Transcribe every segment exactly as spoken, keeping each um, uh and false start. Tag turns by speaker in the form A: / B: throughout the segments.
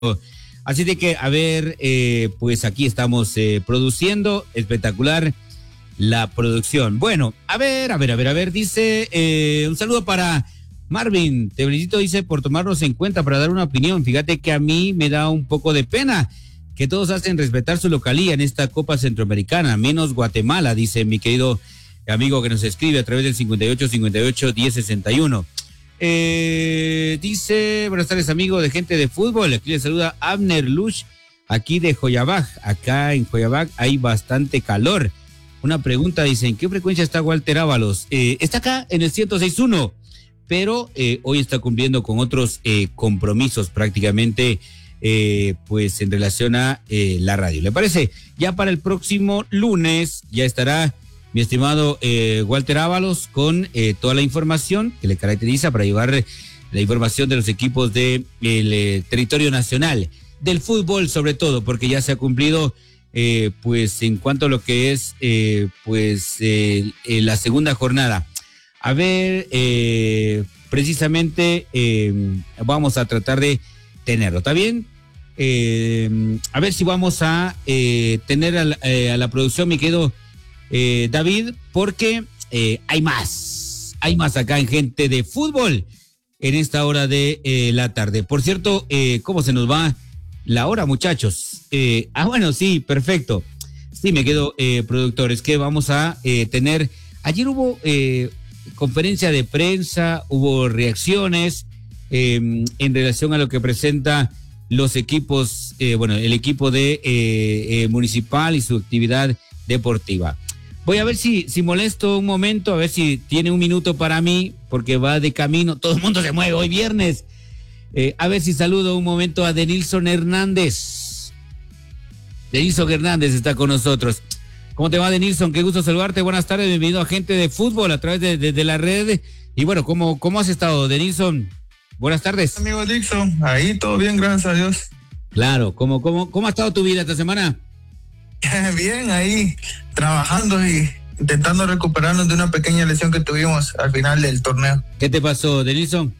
A: Así de que, a ver, eh, pues aquí estamos eh, produciendo, espectacular la producción. Bueno, a ver, a ver, a ver, a ver, dice, eh, un saludo para Marvin, te felicito, dice, por tomarnos en cuenta para dar una opinión. Fíjate que a mí me da un poco de pena que todos hacen respetar su localía en esta Copa Centroamericana, menos Guatemala, dice mi querido amigo que nos escribe a través del cincuenta y ocho, cincuenta y ocho, diez, sesenta y uno. Eh, dice, buenas tardes amigo de gente de fútbol, aquí le saluda Abner Lush, aquí de Joyabaj. Acá en Joyabaj hay bastante calor. Una pregunta, dice, ¿en qué frecuencia está Walter Ábalos? Eh, está acá en el ciento seis punto uno, pero eh, hoy está cumpliendo con otros eh, compromisos prácticamente, eh, pues en relación a eh, la radio. ¿Le parece? Ya para el próximo lunes ya estará mi estimado eh, Walter Ábalos con eh, toda la información que le caracteriza para llevar la información de los equipos del de eh, territorio nacional, del fútbol sobre todo, porque ya se ha cumplido eh, pues en cuanto a lo que es eh, pues eh, eh, la segunda jornada. A ver, eh, precisamente eh, vamos a tratar de tenerlo, ¿está bien? Eh, a ver si vamos a eh, tener a la, eh, a la producción, mi querido Eh, David, porque eh, hay más, hay más acá en gente de fútbol en esta hora de eh, la tarde. Por cierto, eh, ¿cómo se nos va la hora, muchachos? Eh, ah, bueno, sí, perfecto. Sí, me quedo, eh, productor, es que vamos a eh, tener, ayer hubo eh, conferencia de prensa, hubo reacciones eh, en relación a lo que presenta los equipos, eh, bueno, el equipo de eh, eh, Municipal y su actividad deportiva. Voy a ver si, si molesto un momento, a ver si tiene un minuto para mí, porque va de camino, todo el mundo se mueve hoy viernes. Eh, a ver si saludo un momento a Denilson Hernández. Denilson Hernández está con nosotros. ¿Cómo te va, Denilson? Qué gusto saludarte, buenas tardes, bienvenido a Gente de Fútbol a través de, de, de la red. Y bueno, ¿cómo, cómo has estado, Denilson? Buenas tardes.
B: Amigo Dixon, ahí todo bien, gracias a Dios.
A: Claro, ¿cómo, cómo, cómo ha estado tu vida esta semana?
B: Bien, ahí trabajando y intentando recuperarnos de una pequeña lesión que tuvimos al final del torneo.
A: ¿Qué te pasó, Denilson?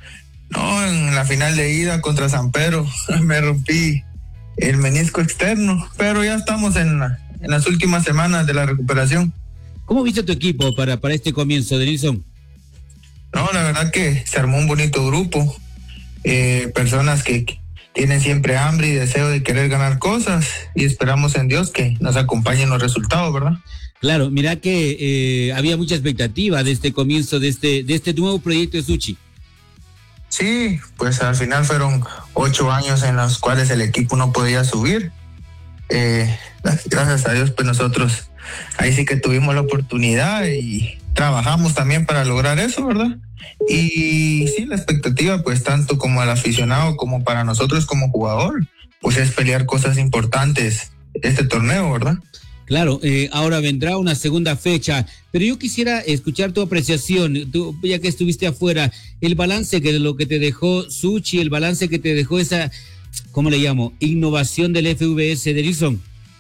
B: No, en la final de ida contra San Pedro me rompí el menisco externo, pero ya estamos en, la, en las últimas semanas de la recuperación.
A: ¿Cómo viste tu equipo para, para este comienzo, Denilson?
B: No, la verdad que se armó un bonito grupo, eh, personas que... que tienen siempre hambre y deseo de querer ganar cosas y esperamos en Dios que nos acompañen los resultados, ¿verdad?
A: Claro, mira que eh, había mucha expectativa de este comienzo, de este, de este nuevo proyecto de Suchi.
B: Sí, pues al final fueron ocho años en los cuales el equipo no podía subir. Eh, gracias a Dios, pues nosotros ahí sí que tuvimos la oportunidad y trabajamos también para lograr eso, ¿verdad? Y sí, la expectativa, pues tanto como al aficionado como para nosotros como jugador, pues es pelear cosas importantes este torneo, ¿verdad?
A: Claro, eh, ahora vendrá una segunda fecha, pero yo quisiera escuchar tu apreciación, tú, ya que estuviste afuera, el balance que de lo que te dejó Suchi, el balance que te dejó esa, ¿cómo le llamo? Innovación del F V S de Denilson.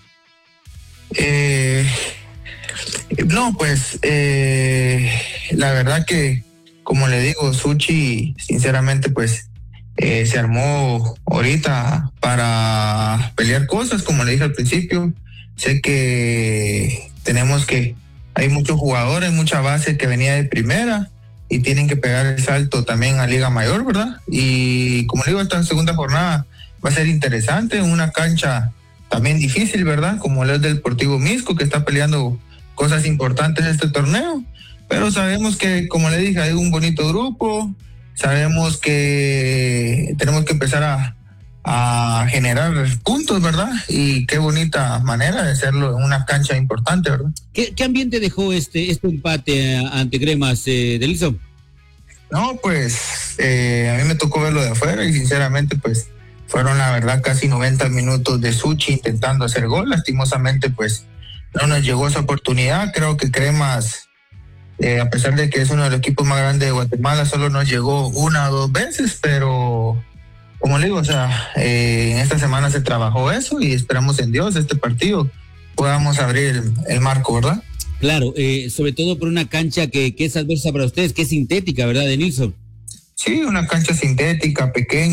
B: Eh, no, pues eh, la verdad que como le digo, Suchi, sinceramente, pues, eh, se armó ahorita para pelear cosas, como le dije al principio. Sé que tenemos que, hay muchos jugadores, mucha base que venía de primera y tienen que pegar el salto también a Liga Mayor, ¿verdad? Y como le digo, esta segunda jornada va a ser interesante, en una cancha también difícil, ¿verdad? Como el del Deportivo Misco, que está peleando cosas importantes en este torneo. Pero sabemos que, como le dije, hay un bonito grupo, sabemos que tenemos que empezar a, a generar puntos, ¿verdad? Y qué bonita manera de hacerlo en una cancha importante, ¿verdad?
A: ¿Qué, qué ambiente dejó este, este empate ante Cremas, eh, Denilson?
B: No, pues eh, a mí me tocó verlo de afuera y sinceramente, pues fueron la verdad casi noventa minutos de Suchi intentando hacer gol. Lastimosamente, pues no nos llegó esa oportunidad. Creo que Cremas... Eh, a pesar de que es uno de los equipos más grandes de Guatemala, solo nos llegó una o dos veces, pero como le digo, o sea, eh, en esta semana se trabajó eso y esperamos en Dios este partido podamos abrir el, el marco, ¿verdad?
A: Claro, eh, sobre todo por una cancha que, que es adversa para ustedes, que es sintética, ¿verdad, Denilson?
B: Sí, una cancha sintética, pequeña,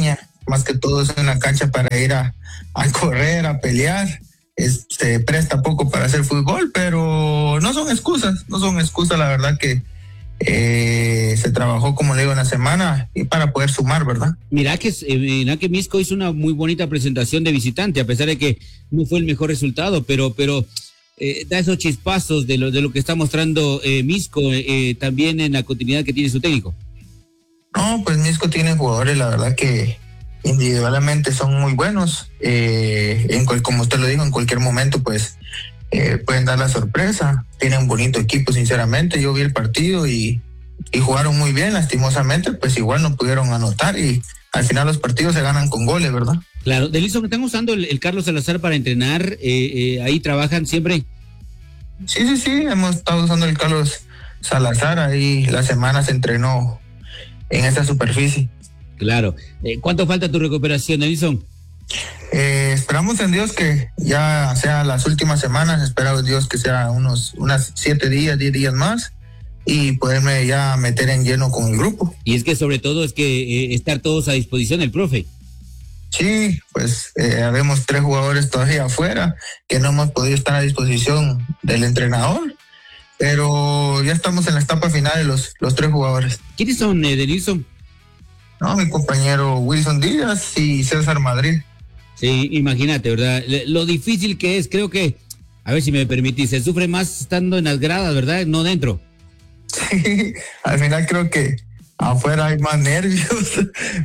B: más que todo es una cancha para ir a, a correr, a pelear. Es, se presta poco para hacer fútbol, pero no son excusas, no son excusas, la verdad que eh, se trabajó, como le digo, en la semana y para poder sumar, ¿verdad?
A: Mira que, eh, mira que Misco hizo una muy bonita presentación de visitante, a pesar de que no fue el mejor resultado, pero, pero eh, da esos chispazos de lo, de lo que está mostrando eh, Misco eh, también en la continuidad que tiene su técnico.
B: No, pues Misco tiene jugadores, la verdad que individualmente son muy buenos, eh, en cual, como usted lo dijo, en cualquier momento pues eh, pueden dar la sorpresa. Tienen un bonito equipo, sinceramente. Yo vi el partido y, y jugaron muy bien. Lastimosamente pues igual no pudieron anotar y al final los partidos se ganan con goles, ¿verdad?
A: Claro. Denilson, ¿están usando el, el Carlos Salazar para entrenar? Eh, eh, ahí trabajan siempre.
B: Sí, sí, sí, hemos estado usando el Carlos Salazar. Ahí la semana se entrenó en esa superficie.
A: Claro. Eh, ¿Cuánto falta tu recuperación, Denilson?
B: Eh, esperamos en Dios que ya sea las últimas semanas, esperamos Dios que sea unos unas siete días, diez días más y poderme ya meter en lleno con el grupo.
A: Y es que sobre todo es que eh, estar todos a disposición del profe.
B: Sí, pues eh, habemos tres jugadores todavía afuera que no hemos podido estar a disposición del entrenador, pero ya estamos en la etapa final de los, los tres jugadores.
A: ¿Quiénes son, eh, Denilson?
B: No, mi compañero Wilson Díaz y César Madrid.
A: Sí, imagínate, ¿verdad? Lo difícil que es, creo que, a ver si me permitís, se sufre más estando en las gradas, ¿verdad? No dentro.
B: Sí, al final creo que afuera hay más nervios,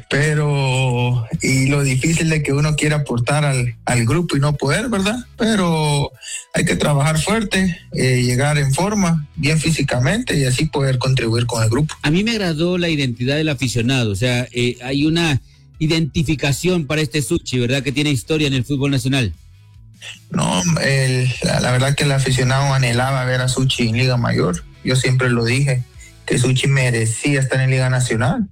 B: pero y lo difícil de que uno quiera aportar al, al grupo y no poder, ¿verdad? Pero hay que trabajar fuerte, eh, llegar en forma, bien físicamente y así poder contribuir con el grupo.
A: A mí me agradó la identidad del aficionado, o sea, eh, hay una identificación para este Suchi, ¿verdad? Que tiene historia en el fútbol nacional.
B: No, el, la, la verdad que el aficionado anhelaba ver a Suchi en Liga Mayor. Yo siempre lo dije, que Suchi merecía estar en Liga Nacional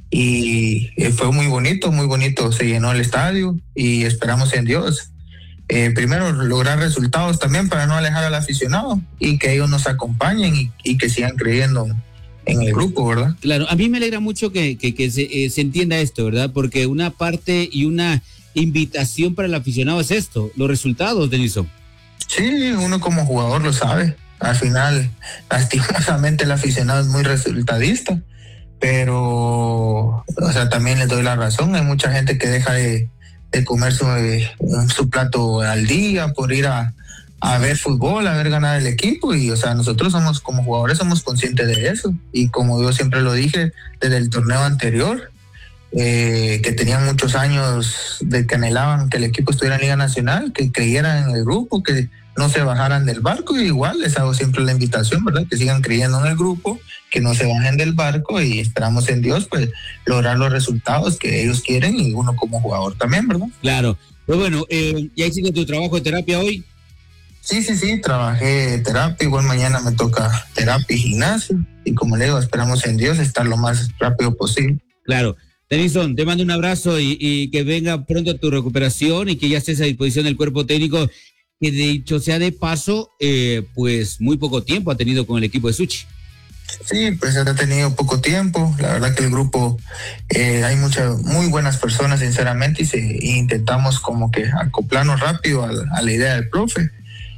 B: y eh, fue muy bonito, muy bonito, se llenó el estadio y esperamos en Dios. Eh, primero lograr resultados también para no alejar al aficionado y que ellos nos acompañen y, y que sigan creyendo en el grupo, ¿verdad?
A: Claro, a mí me alegra mucho que, que, que se, eh, se entienda esto, ¿verdad? Porque una parte y una invitación para el aficionado es esto, los resultados, Denilson.
B: Sí, uno como jugador lo sabe. Al final, lastimosamente el aficionado es muy resultadista, pero, o sea, también les doy la razón. Hay mucha gente que deja de, de comer su, su plato al día por ir a, a ver fútbol, a ver ganar el equipo. Y, o sea, nosotros somos, como jugadores, somos conscientes de eso. Y como yo siempre lo dije desde el torneo anterior, eh, que tenían muchos años de que anhelaban que el equipo estuviera en Liga Nacional, que creyeran en el grupo, que no se bajaran del barco. Y igual les hago siempre la invitación, ¿verdad? Que sigan creyendo en el grupo, que no se bajen del barco y esperamos en Dios pues lograr los resultados que ellos quieren y uno como jugador también, ¿verdad?
A: Claro. Pues bueno, eh, ¿ya hiciste tu trabajo de terapia hoy?
B: Sí, sí, sí, trabajé terapia, igual mañana me toca terapia y gimnasio y como le digo, esperamos en Dios estar lo más rápido posible.
A: Claro. Denilson, te mando un abrazo y, y que venga pronto tu recuperación y que ya estés a disposición del cuerpo técnico, que de dicho sea de paso, eh, pues muy poco tiempo ha tenido con el equipo de Suchi.
B: Sí, pues ha tenido poco tiempo. La verdad que el grupo, eh, hay muchas muy buenas personas, sinceramente, y, se, y intentamos como que acoplarnos rápido a, a la idea del profe.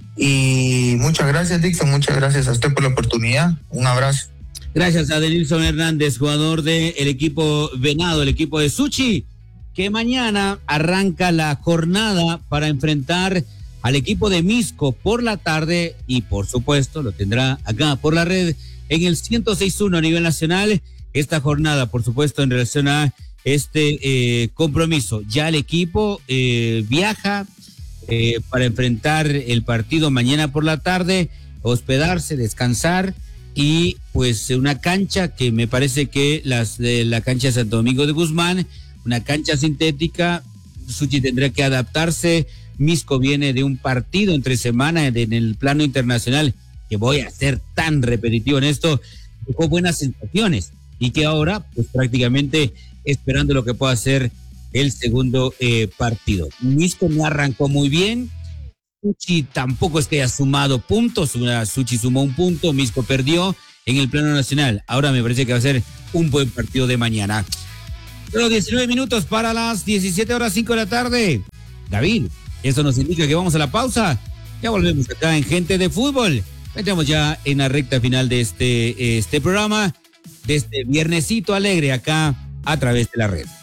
B: Y muchas gracias, Dixon, muchas gracias a usted por la oportunidad. Un abrazo.
A: Gracias a Denilson Hernández, jugador del equipo Venado, el equipo de Suchi, que mañana arranca la jornada para enfrentar al equipo de Misco por la tarde y por supuesto lo tendrá acá por la red en el ciento seis punto uno a nivel nacional. Esta jornada, por supuesto, en relación a este eh, compromiso. Ya el equipo eh, viaja eh, para enfrentar el partido mañana por la tarde, hospedarse, descansar y pues una cancha que me parece que las de la cancha de Santo Domingo de Guzmán, una cancha sintética. Suchi tendrá que adaptarse. Misco viene de un partido entre semana en el plano internacional, que voy a ser tan repetitivo en esto, dejó buenas sensaciones y que ahora pues prácticamente esperando lo que pueda ser el segundo eh, partido. Misco no arrancó muy bien, Suchi tampoco es que haya sumado puntos, Suchi sumó un punto, Misco perdió en el plano nacional. Ahora me parece que va a ser un buen partido de mañana. Solo diecinueve minutos para las diecisiete horas cinco de la tarde. David, eso nos indica que vamos a la pausa. Ya volvemos acá en Gente de Fútbol. Entramos ya en la recta final de este, este programa, de este viernesito alegre acá a través de la red.